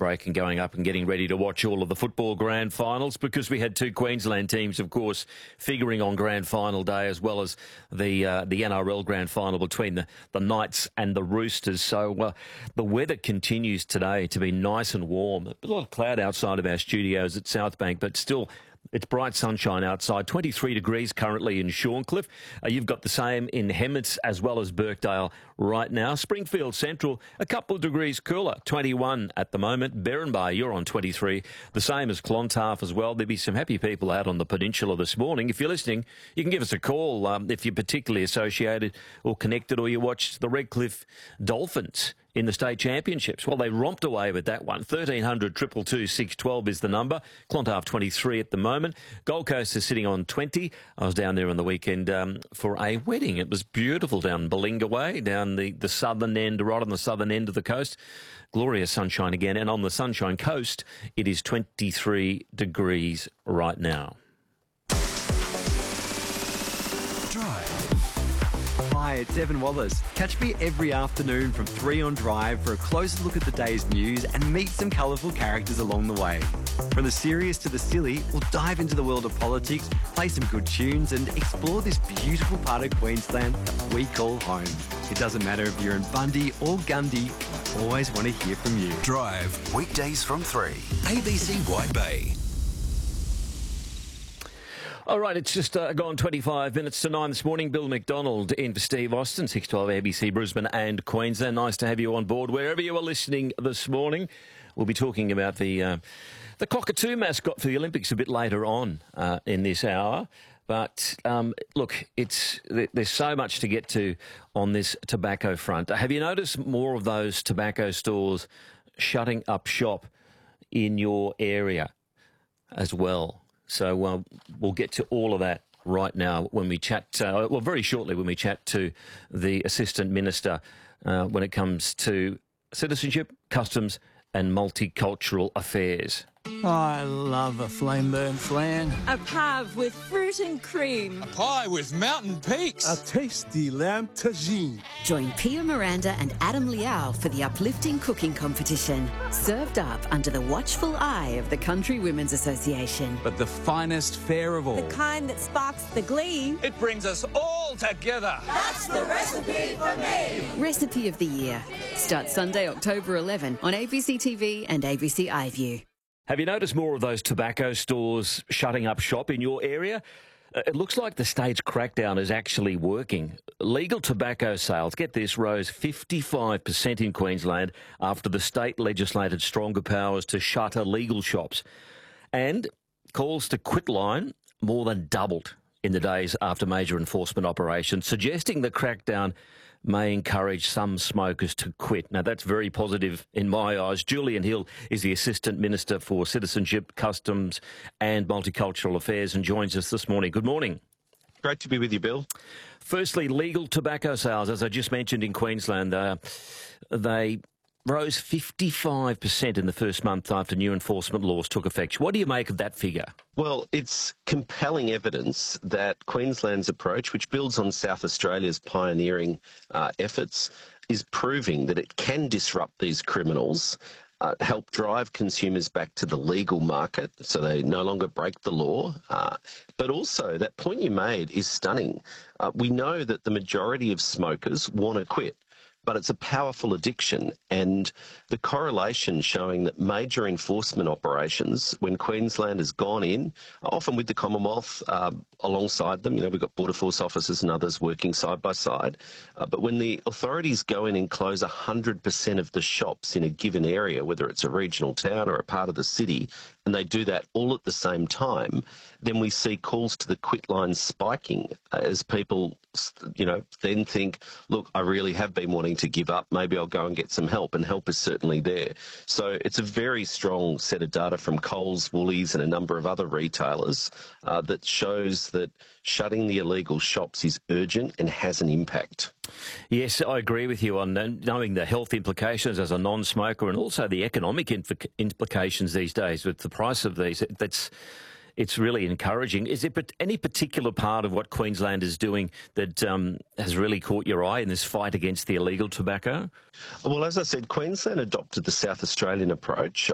break and going up and getting ready to watch all of the football grand finals, because we had two Queensland teams, of course, figuring on grand final day, as well as the NRL grand final between the Knights and the Roosters. So the weather continues today to be nice and warm. A lot of cloud outside of our studios at Southbank, but still, it's bright sunshine outside. 23 degrees currently in Shorncliffe. You've got the same in Hemmets as well as Birkdale right now. Springfield Central, a couple of degrees cooler, 21 at the moment. Berrinba, you're on 23. The same as Clontarf as well. There'll be some happy people out on the peninsula this morning. If you're listening, you can give us a call if you're particularly associated or connected, or you watched the Redcliffe Dolphins in the state championships. Well, they romped away with that one. 1300 222 612 is the number. Clontarf 23 at the moment. Gold Coast is sitting on 20. I was down there on the weekend for a wedding. It was beautiful down Balinga Way, down the southern end, right on the southern end of the coast. Glorious sunshine again. And on the Sunshine Coast, it is 23 degrees right now. Hi, it's Evan Wallace. Catch me every afternoon from 3 on Drive for a closer look at the day's news and meet some colourful characters along the way. From the serious to the silly, we'll dive into the world of politics, play some good tunes and explore this beautiful part of Queensland that we call home. It doesn't matter if you're in Bundy or Gundy, I always want to hear from you. Drive, weekdays from 3. ABC White Bay. All right, it's just gone 25 minutes to 9 this morning. Bill McDonald in for Steve Austin, 612 ABC Brisbane and Queensland. Nice to have you on board wherever you are listening this morning. We'll be talking about the cockatoo mascot for the Olympics a bit later on in this hour. But look, there's so much to get to on this tobacco front. Have you noticed more of those tobacco stores shutting up shop in your area as well? So we'll get to all of that right now when we chat, very shortly when we chat to the Assistant Minister when it comes to citizenship, customs and multicultural affairs. I love a flame-burnt flan. A pave with fruit and cream. A pie with mountain peaks. A tasty lamb tagine. Join Pia Miranda and Adam Liao for the uplifting cooking competition. Served up under the watchful eye of the Country Women's Association. But the finest fare of all. The kind that sparks the glee. It brings us all together. That's the recipe for me. Recipe of the Year. Starts Sunday, October 11 on ABC TV and ABC iView. Have you noticed more of those tobacco stores shutting up shop in your area? It looks like the state's crackdown is actually working. Legal tobacco sales, get this, rose 55% in Queensland after the state legislated stronger powers to shut illegal shops. And calls to quit line more than doubled in the days after major enforcement operations, suggesting the crackdown may encourage some smokers to quit. Now, that's very positive in my eyes. Julian Hill is the Assistant Minister for Citizenship, Customs and Multicultural Affairs and joins us this morning. Good morning. Great to be with you, Bill. Firstly, legal tobacco sales, as I just mentioned in Queensland, they rose 55% in the first month after new enforcement laws took effect. What do you make of that figure? Well, it's compelling evidence that Queensland's approach, which builds on South Australia's pioneering efforts, is proving that it can disrupt these criminals, help drive consumers back to the legal market so they no longer break the law. But also, that point you made is stunning. We know that the majority of smokers want to quit, but it's a powerful addiction, and the correlation showing that major enforcement operations, when Queensland has gone in, often with the Commonwealth alongside them, we've got Border Force officers and others working side by side, but when the authorities go in and close 100% of the shops in a given area, whether it's a regional town or a part of the city, and they do that all at the same time, then we see calls to the quit line spiking as people, then think, look, I really have been wanting to give up. Maybe I'll go and get some help, and help is certainly there. So it's a very strong set of data from Coles, Woolies and a number of other retailers that shows that shutting the illegal shops is urgent and has an impact. Yes, I agree with you on knowing the health implications as a non-smoker and also the economic implications these days with the price of these. It's really encouraging. Is there any particular part of what Queensland is doing that has really caught your eye in this fight against the illegal tobacco? Well, as I said, Queensland adopted the South Australian approach